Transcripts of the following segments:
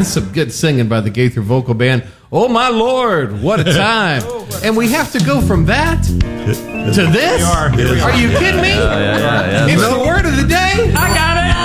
That's some good singing by the Gaither Vocal Band. Oh, my Lord, what a time. And we have to go from that to this? Are you kidding me? Yeah. It's the word of the day? I got it.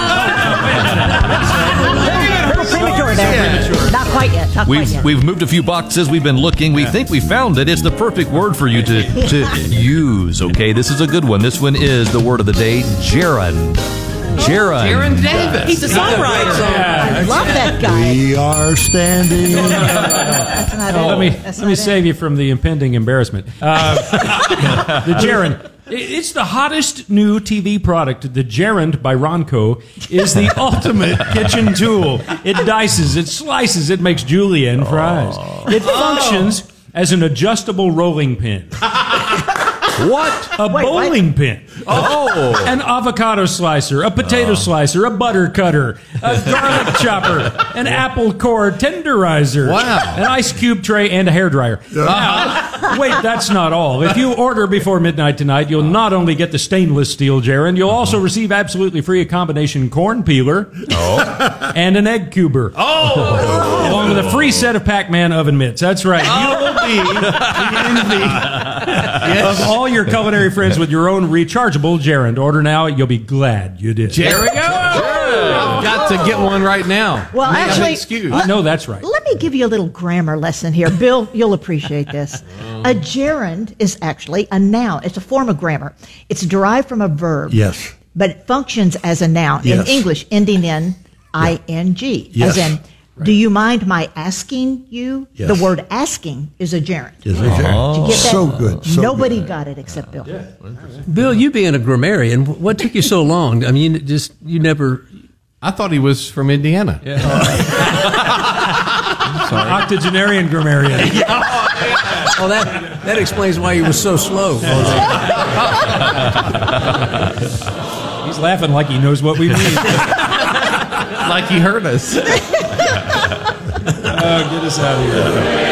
Premature there. Not quite yet. Not quite yet. We've moved a few boxes. We've been looking. We think we found it. It's the perfect word for you to use. Okay, this is a good one. This one is the word of the day, gerund. Jaron Davis. He's a songwriter. I love that guy. We are standing. That's not it. Let me save you from the impending embarrassment. The gerund. It's the hottest new TV product. The Gerund by Ronco is the ultimate kitchen tool. It dices, it slices, it makes julienne fries. It functions as an adjustable rolling pin. What? A bowling pin. Oh. An avocado slicer, a potato slicer, a butter cutter, a garlic chopper, an apple core tenderizer, an ice cube tray, and a hairdryer. Now, wait, that's not all. If you order before midnight tonight, you'll not only get the stainless steel gerund, you'll also receive absolutely free a combination corn peeler and an egg cuber. Along with a free set of Pac-Man oven mitts. That's right. You will be the envy of all your culinary friends with your own rechargeable gerund. Order now. You'll be glad you did. There we go. I've got to get one right now. Well, May I actually, excuse? I know that's right. Let me give you a little grammar lesson here. Bill, you'll appreciate this. A gerund is actually a noun. It's a form of grammar. It's derived from a verb. Yes. But it functions as a noun in Yes. English, ending in ing. Yes. As in, do you mind my asking you? Yes. The word asking is a gerund. Is it there? Did you get that? So good. So Nobody good. got it except Bill. Bill, you being a grammarian, what took you so long? I mean, you never. I thought he was from Indiana. Octogenarian grammarian. Oh, that explains why you were so slow. He's laughing like he knows what we mean. Like he heard us. Get us out of here.